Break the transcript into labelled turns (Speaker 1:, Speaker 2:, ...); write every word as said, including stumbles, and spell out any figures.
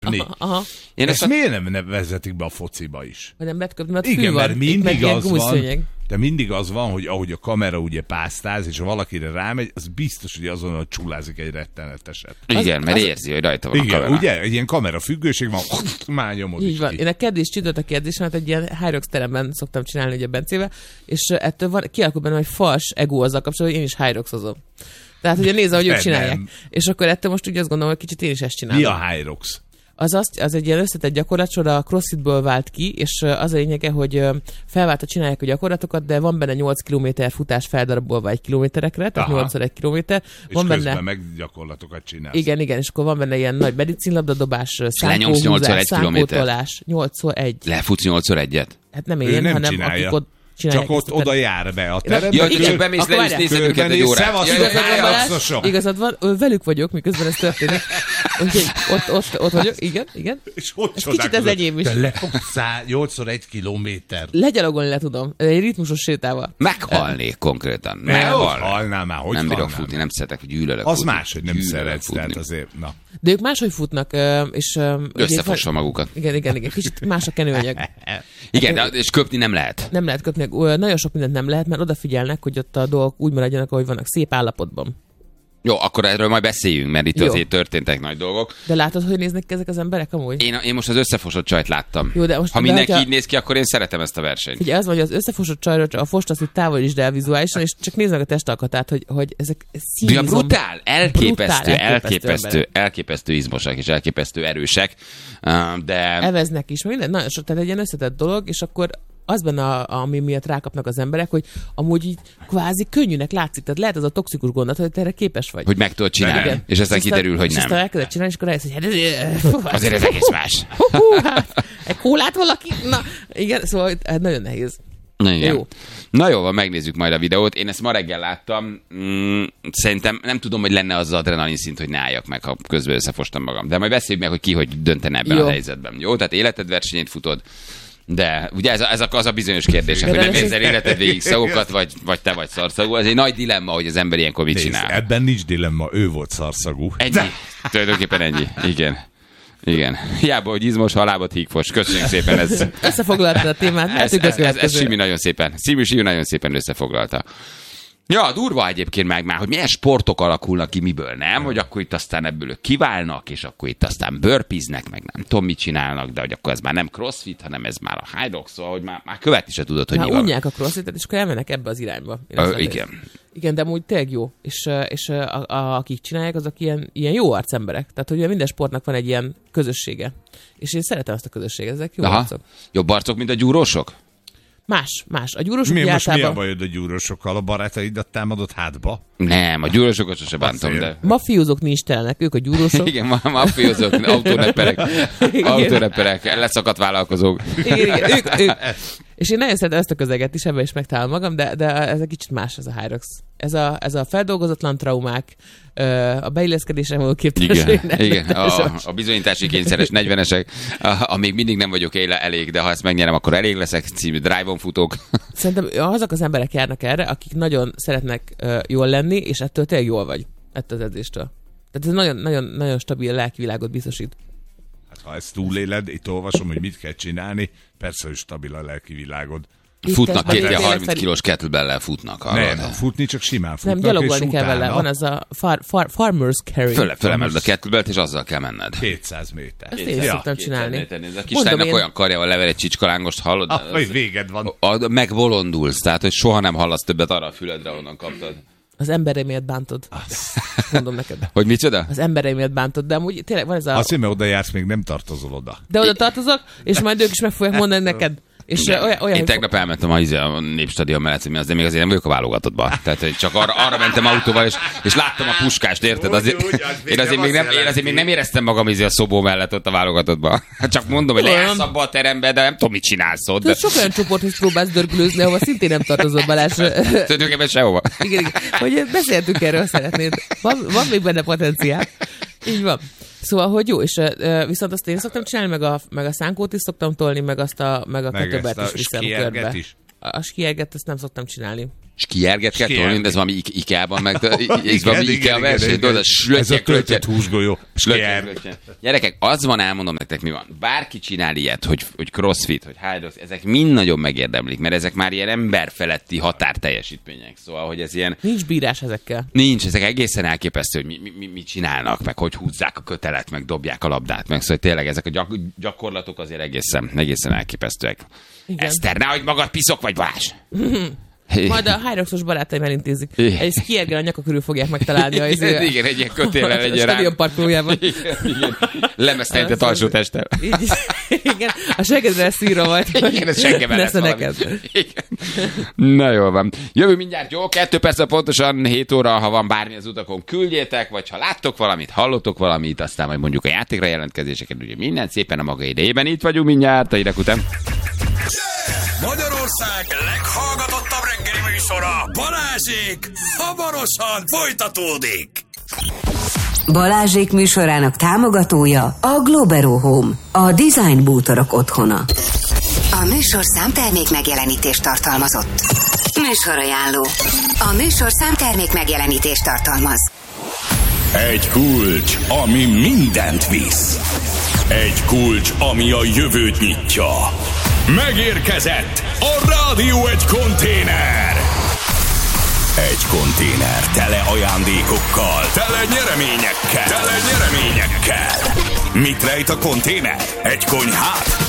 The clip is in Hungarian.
Speaker 1: köpni.
Speaker 2: Aha.
Speaker 1: Én ezt, ezt miért nem vezetik be a fociba is?
Speaker 2: Vagy nem lehet köpni, mert
Speaker 1: igen,
Speaker 2: fű van.
Speaker 1: mert mindig az van,
Speaker 2: gumiszőnyeg.
Speaker 1: de mindig az van, hogy ahogy a kamera ugye pásztáz, és ha valakire rámegy, az biztos, hogy azonnal csulázik egy retteneteset.
Speaker 3: Igen,
Speaker 2: az,
Speaker 3: mert
Speaker 2: az,
Speaker 3: érzi, hogy rajta van
Speaker 1: igen,
Speaker 3: a kamera.
Speaker 1: ugye? Egy ilyen kamerafüggőség van, már nyomod
Speaker 2: így
Speaker 1: is
Speaker 2: van.
Speaker 1: ki.
Speaker 2: Én a keddi is csütött a kérdésemet, egy ilyen Hyrox teremben szoktam csinálni ugye Bencébe, és ettől van, kialakul bennem egy fals ego azzal kapcsolatban, hogy én is Hyroxozom. Tehát ugye nézze, hogy ők csinálják. Nem. És akkor ettől most ugye azt gondolom, hogy kicsit én is ezt csinálom.
Speaker 1: Mi a Hyrox?
Speaker 2: Az, az, az egy ilyen összetett gyakorlatsor, a CrossFitből vált ki, és az a lényege, hogy felváltva csinálják a gyakorlatokat, de van benne nyolc kilométer futás feldarabolva egy kilométerekre, tehát nyolcszor egy kilométer. Van
Speaker 1: és
Speaker 2: benne...
Speaker 1: közben meg gyakorlatokat csinálsz.
Speaker 2: Igen, igen, és akkor van benne ilyen nagy medicinlabdadobás, szánkóhúzás, szánkótolás, nyolcszor egy.
Speaker 3: Lefutsz nyolcszor egyet?
Speaker 2: Hát nem én,
Speaker 1: nem
Speaker 2: hanem
Speaker 1: csinálja.
Speaker 2: akik ott csinálják.
Speaker 1: Csak ott oda jár be a terembe.
Speaker 3: Ja, csak bemész le, és nézed őket egy órát.
Speaker 2: Igazad van, velük vagyok, miközben ez történik. Úgyhogy ott, ott, ott vagyok, igen, igen.
Speaker 1: És ott
Speaker 2: ez kicsit ez enyém is.
Speaker 4: Te lefogsz nyolcszor egy kilométer.
Speaker 2: Legyalogolni le tudom, egy ritmusos sétával.
Speaker 3: Meghalnék konkrétan.
Speaker 1: Meghalnál már, hogy
Speaker 3: nem bírok futni, nem szeretek, hogy gyűlölök
Speaker 1: az
Speaker 3: futni.
Speaker 1: más, hogy nem szeretsz, tehát azért, na.
Speaker 2: De ők máshogy futnak, és...
Speaker 3: Összefossa magukat.
Speaker 2: Igen, igen, igen, kicsit más a kenőanyag.
Speaker 3: Igen, de, és köpni nem lehet.
Speaker 2: Nem lehet köpni, nagyon sok mindent nem lehet, mert odafigyelnek, hogy ott a dolgok úgy maradjanak, ahogy vannak, szép állapotban.
Speaker 3: Jó, akkor erről majd beszéljünk, mert itt
Speaker 2: Jó.
Speaker 3: azért történtek nagy dolgok.
Speaker 2: De látod, hogy néznek ki ezek az emberek amúgy?
Speaker 3: Én, én most az összefosott csajt láttam.
Speaker 2: Jó, de most,
Speaker 3: ha
Speaker 2: de
Speaker 3: mindenki
Speaker 2: hogyha...
Speaker 3: így néz ki, akkor én szeretem ezt a versenyt.
Speaker 2: Ugye az van, hogy az összefosott csajról a fost azt, hogy távolítsd el vizuálisan, és csak nézd meg a testalkatát, hogy, hogy ezek színizom...
Speaker 3: De brutál, elképesztő,
Speaker 2: brutál,
Speaker 3: elképesztő, elképesztő, elképesztő izmosak és elképesztő erősek, de...
Speaker 2: Eveznek is, minden, nagyon sok, tehát egy ilyen összetett dolog, és akkor az benne, a, ami miatt rákapnak az emberek, hogy amúgy így kvázi könnyűnek látszik. Tehát lehet az a toxikus gondot, hogy te erre képes vagy.
Speaker 3: Hogy meg tudod csinálni, igen. És aztán kiderül, hogy
Speaker 2: és
Speaker 3: nem.
Speaker 2: És aztán elkezded csinálni, és akkor rájössz, hogy hát ez,
Speaker 3: azért ez egész más.
Speaker 2: Hát, egy kólát valaki? Na, igen, szóval hát nagyon nehéz.
Speaker 3: Na, igen.
Speaker 2: Jó.
Speaker 3: Na jó, van, megnézzük majd a videót. Én ezt ma reggel láttam. Mm, szerintem nem tudom, hogy lenne az, az adrenalin szint, hogy ne álljak meg, ha közben összefostam magam. De majd beszéljük meg, hogy ki hogy döntene ebben jó. a helyzetben. Jó, tehát életed versenyét futod. De ugye ez, a, ez a, az a bizonyos kérdés, hogy nem érzel életed végig szagokat, vagy, vagy te vagy szarszagú. Ez egy nagy dilemma, hogy az ember ilyenkor mit
Speaker 1: Nézd,
Speaker 3: csinál.
Speaker 1: Ebben nincs dilemma, ő volt szarszagú.
Speaker 3: Ennyi. Tulajdonképpen ennyi. Igen. Igen. Hiába, hogy izmos, halábot hígfos. Köszönjük szépen. Ez...
Speaker 2: Összefoglaltad a témát.
Speaker 3: Ez, ez, ez, ez Simi nagyon szépen. Simi Simi nagyon szépen összefoglalta. Ja, durva egyébként meg már, hogy milyen sportok alakulnak ki, miből nem, hogy akkor itt aztán ebből ők kiválnak, és akkor itt aztán burpeeznek, meg nem tudom, mit csinálnak, de hogy akkor ez már nem crossfit, hanem ez már a Hyrox, szóval, hogy már, már követni se tudod, hogy
Speaker 2: már
Speaker 3: mi van.
Speaker 2: unják a crossfitet, és akkor elmennek ebbe az irányba.
Speaker 3: Ö, igen.
Speaker 2: Igen, de amúgy tényleg jó. És, és a, a, akik csinálják, azok ilyen, ilyen jó arc emberek. Tehát, hogy minden sportnak van egy ilyen közössége. És én szeretem ezt a közösséget, ezek jó
Speaker 3: Aha.
Speaker 2: arcok.
Speaker 3: Jobb arcok, mint a gyúrósok?
Speaker 2: Más, más. A gyúrósok
Speaker 1: mi, most
Speaker 2: általában...
Speaker 1: mi a bajod a gyúrósokkal? A barátaidat támadott hátba?
Speaker 3: Nem, a gyúrósokat sose bántom, de...
Speaker 2: Mafiózók nincs telenek, ők a gyúrósok.
Speaker 3: Igen, ma- mafiózók, autóreperek, autóreperek, leszakadt vállalkozók.
Speaker 2: Igen, igen, ők, ők. És én nagyon szeretem ezt a közeget is, ebben is megtalálom magam, de, de ez egy kicsit más, ez a Hyrox. Ez a, ez a feldolgozatlan traumák, a beilleszkedésre való képtelenség.
Speaker 3: Igen, igen. A, a bizonyítási kényszeres negyvenesek, a, a még mindig nem vagyok éle elég, de ha ezt megnyerem, akkor elég leszek, című drive-on futók.
Speaker 2: Szerintem azok az emberek járnak erre, akik nagyon szeretnek uh, jól lenni, és ettől tényleg jól vagy, ettől az edzéstől. Tehát ez nagyon, nagyon, nagyon stabil lelkivilágot biztosít.
Speaker 1: Hát ha ezt túléled, itt olvasom, hogy mit kell csinálni, persze, hogy stabil a lelkivilágod.
Speaker 2: Itt
Speaker 3: futnak két ilyen harminc
Speaker 2: szerint...
Speaker 3: kilós kettlebell-lel futnak.
Speaker 1: Nem, futni csak simán futnak.
Speaker 2: Nem, gyalogolni kell
Speaker 1: utána...
Speaker 2: vele. Van az a far, far, farmer's carry.
Speaker 3: Föl, fölemeled a kettlebellt, és azzal kell menned.
Speaker 1: kétszáz méter.
Speaker 2: Ezt én is szoktam csinálni.
Speaker 3: A kislánynak én... olyan karjával lever egy csicskalángost, hallod?
Speaker 1: Ah, hogy véged van.
Speaker 3: A, a, megbolondulsz, tehát, hogy soha nem hallasz többet arra a füledre, onnan kaptad.
Speaker 2: Az embereimet bántod. Mondom neked.
Speaker 3: Hogy micsoda?
Speaker 2: Az embereimet bántod, de amúgy tényleg van ez a...
Speaker 1: Azt, mert oda jársz, még nem tartozol oda.
Speaker 2: De oda tartozok, és majd ők is meg fogják mondani neked. És olyan, olyan,
Speaker 3: én tegnap elmentem a, a Népstadion mellett, hogy mi az, de még azért nem vagyok a válogatottban. Tehát, hogy csak arra, arra mentem autóval, és, és láttam a puskást, érted? Azért, úgy, úgy, az én, azért még nem, én azért még nem éreztem magam izé a szobó mellett ott a válogatottban. Csak mondom, hogy leállsz abba a terembe, de nem tudom, mit csinálsz ott.
Speaker 2: De... Sok olyan csoporthoz próbálsz dörgülőzni, ahova szintén nem tartozol, Balázs.
Speaker 3: Tulajdonképpen sehova.
Speaker 2: Igen, igen. Hogy beszéltünk erről, szeretnéd. Van, van még benne potenciál. Így van. Szóval, hogy jó, és uh, viszont azt én szoktam csinálni, meg a, meg a szánkót is szoktam tolni, meg azt a, meg a kettlebellt is viszem körbe. Is. A skierget ezt nem szoktam csinálni.
Speaker 3: Skierget kell tolni, ez valami Ikea-ban meg, ez valami Ikea verseny,
Speaker 1: ez a töltött húsgolyó.
Speaker 3: Gyerekek, az van, elmondom nektek, mi van. Bárki csinál ilyet, hogy, hogy crossfit, hogy high ezek mind nagyon megérdemlik, mert ezek már ilyen emberfeletti határteljesítmények. Szóval, hogy ez ilyen...
Speaker 2: Nincs bírás ezekkel.
Speaker 3: Nincs, ezek egészen elképesztő, hogy mi, mi, mi, mit csinálnak, meg hogy húzzák a kötelet, meg dobják a labdát, meg szóval tényleg ezek a gyak, gyakorlatok azért egészen, egészen elképesztőek. Igen. Eszter, nehogy magad piszok vagy, Balázs!
Speaker 2: Majd a Hyroxos barátaim elintézik. Egy skiergel a nyaka körül fogják megtalálni. Az
Speaker 3: igen, igen, egy ilyen kötéllel legyen rá. A
Speaker 2: stadion parkolójában.
Speaker 3: Lemeztelített alsó testtel.
Speaker 2: Igen, a seggedre lesz írva majd.
Speaker 3: Igen, ez seggeben lesz neked. Na jól van. Jövő mindjárt, jó? Kettő perc pontosan, hét óra, ha van bármi az utakon, küldjétek, vagy ha láttok valamit, hallottok valamit, aztán majd mondjuk a játékra jelentkezéseket, ugye minden szépen a maga idejében. Itt vagyunk mindjárt, a hírek után.
Speaker 5: Magyarország leghallgatottabb reggeli műsora, Balázsék, hamarosan folytatódik.
Speaker 6: Balázsék műsorának támogatója a Globero Home, a design bútorok otthona.
Speaker 7: A műsorszám termék megjelenítést tartalmazott. Műsorajánló. A műsorszám termék megjelenítést tartalmaz.
Speaker 5: Egy kulcs, ami mindent visz. Egy kulcs, ami a jövőt nyitja. Megérkezett a Rádió egy konténer. Egy konténer tele ajándékokkal, tele nyereményekkel, tele nyereményekkel. Mit rejt a konténer? Egy konyhát?